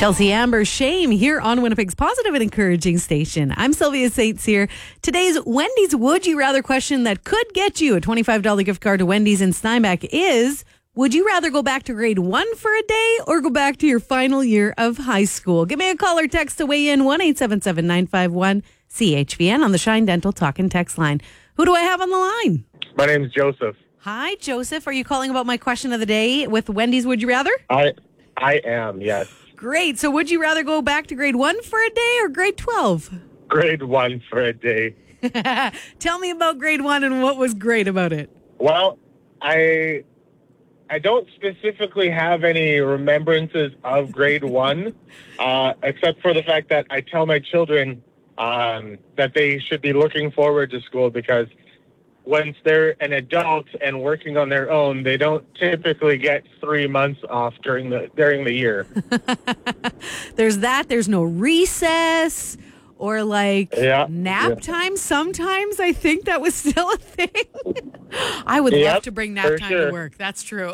Chelsea Amber Shame here on Winnipeg's positive and encouraging station. I'm Sylvia Saints here. Today's Wendy's Would You Rather question that could get you a $25 gift card to Wendy's in Steinbach is, would you rather go back to grade 1 for a day or go back to your final year of high school? Give me a call or text to weigh in 1-877-951-CHVN on the Shine Dental Talk and Text line. Who do I have on the line? My name is Joseph. Hi, Joseph. Are you calling about my question of the day with Wendy's Would You Rather? I am, yes. Great. So would you rather go back to grade 1 for a day or grade 12? Grade 1 for a day. Tell me about grade 1 and what was great about it. Well, I don't specifically have any remembrances of grade 1, except for the fact that I tell my children that they should be looking forward to school because once they're an adult and working on their own, they don't typically get 3 months off during the year. There's that. There's no recess or nap time. Sometimes I think that was still a thing. I would love to bring nap time to work. That's true.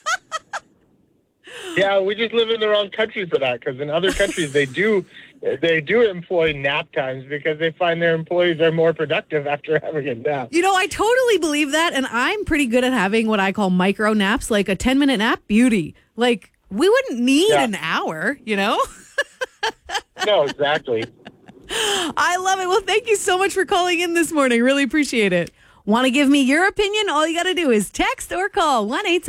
Yeah, we just live in the wrong country for that because in other countries they do employ nap times because they find their employees are more productive after having a nap. You know, I totally believe that, and I'm pretty good at having what I call micro naps, like a 10-minute nap, beauty. Like, we wouldn't need an hour, you know? No, exactly. I love it. Well, thank you so much for calling in this morning. Really appreciate it. Want to give me your opinion? All you got to do is text or call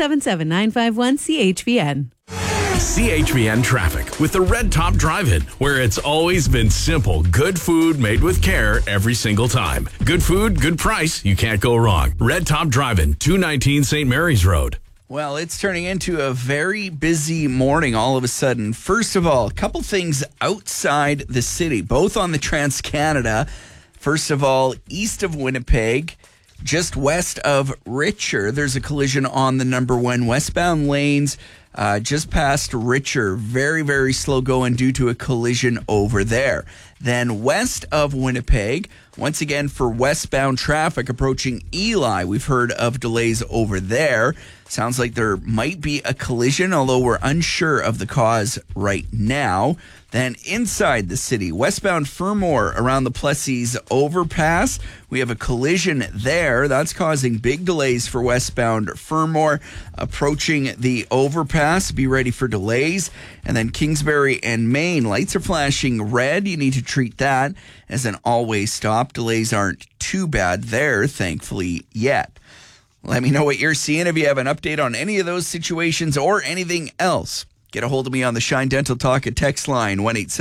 1-877-951-CHVN. CHVN traffic with the Red Top Drive-In, where it's always been simple. Good food made with care every single time. Good food, good price. You can't go wrong. Red Top Drive-In, 219 St. Mary's Road. Well, it's turning into a very busy morning all of a sudden. First of all, a couple things outside the city, both on the Trans-Canada. First of all, east of Winnipeg, just west of Richer, there's a collision on the number 1 westbound lanes. Just past Richer, very, very slow going due to a collision over there. Then west of Winnipeg, once again for westbound traffic approaching Eli, we've heard of delays over there. Sounds like there might be a collision, although we're unsure of the cause right now. Then inside the city, westbound Fermor around the Plessis overpass, we have a collision there. That's causing big delays for westbound Fermor approaching the overpass. Be ready for delays. And then Kingsbury and Main, lights are flashing red. You need to treat that as an always stop. Delays aren't too bad there, thankfully, yet. Let me know what you're seeing if you have an update on any of those situations or anything else. Get a hold of me on the Shine Dental Talk and text line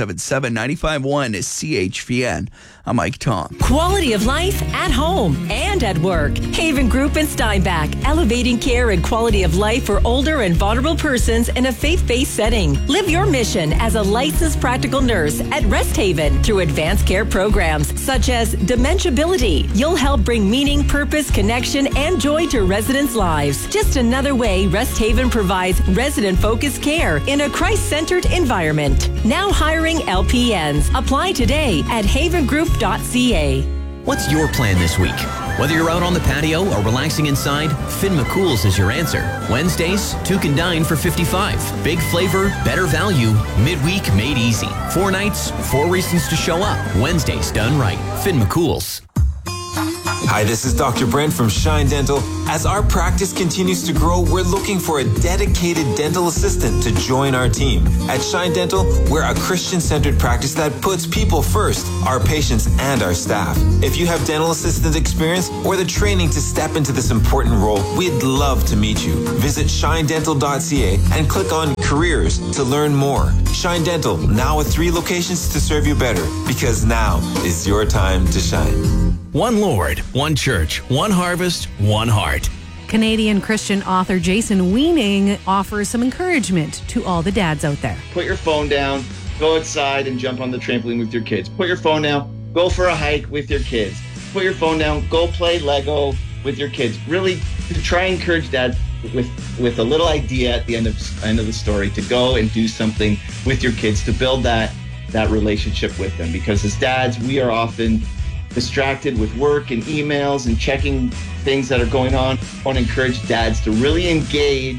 1-877-951-CHVN. I'm Mike Tom. Quality of life at home and at work. Haven Group in Steinbach, elevating care and quality of life for older and vulnerable persons in a faith-based setting. Live your mission as a licensed practical nurse at Rest Haven through advanced care programs such as Dementiability. You'll help bring meaning, purpose, connection, and joy to residents' lives. Just another way Rest Haven provides resident-focused care in a Christ-centered environment. Now hiring LPNs. Apply today at havengroup.ca. What's your plan this week? Whether you're out on the patio or relaxing inside, Finn McCool's is your answer. Wednesdays, 2 can dine for $55. Big flavor, better value, midweek made easy. 4 nights, 4 reasons to show up. Wednesdays done right. Finn McCool's. Hi, this is Dr. Brent from Shine Dental. As our practice continues to grow, we're looking for a dedicated dental assistant to join our team. At Shine Dental, we're a Christian-centered practice that puts people first, our patients and our staff. If you have dental assistant experience or the training to step into this important role, we'd love to meet you. Visit shinedental.ca and click on Careers to learn more. Shine Dental, now with 3 locations to serve you better, because now is your time to shine. One Lord, one church, one harvest, one heart. Canadian Christian author Jason Weening offers some encouragement to all the dads out there. Put your phone down, go outside and jump on the trampoline with your kids. Put your phone down, go for a hike with your kids. Put your phone down, go play Lego with your kids. Really to try and encourage dad with a little idea at the end of the story to go and do something with your kids to build that relationship with them. Because as dads, we are often distracted with work and emails and checking things that are going on. I want to encourage dads to really engage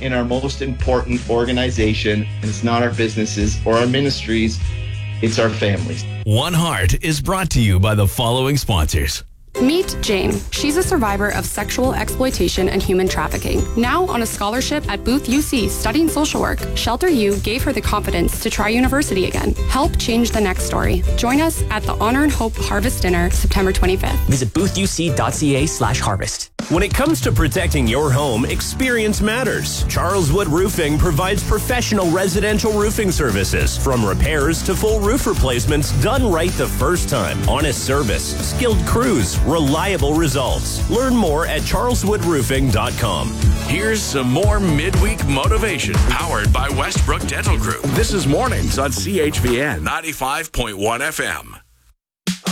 in our most important organization, and it's not our businesses or our ministries, it's our families. One Heart is brought to you by the following sponsors. Meet Jane. She's a survivor of sexual exploitation and human trafficking. Now on a scholarship at Booth UC studying social work, Shelter U gave her the confidence to try university again. Help change the next story. Join us at the Honor and Hope Harvest Dinner, September 25th. Visit boothuc.ca/harvest. When it comes to protecting your home, experience matters. Charles Wood Roofing provides professional residential roofing services, from repairs to full roof replacements done right the first time. Honest service, skilled crews, reliable results. Learn more at charleswoodroofing.com. Here's some more midweek motivation powered by Westbrook Dental Group. This is Mornings on CHVN 95.1 FM.